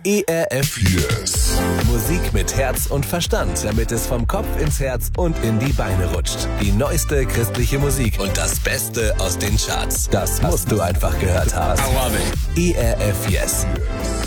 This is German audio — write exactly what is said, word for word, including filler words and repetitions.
E R F Yes. Musik mit Herz und Verstand, damit es vom Kopf ins Herz und in die Beine rutscht. Die neueste christliche Musik und das Beste aus den Charts. Das musst du einfach gehört haben. I love it. E R F Yes.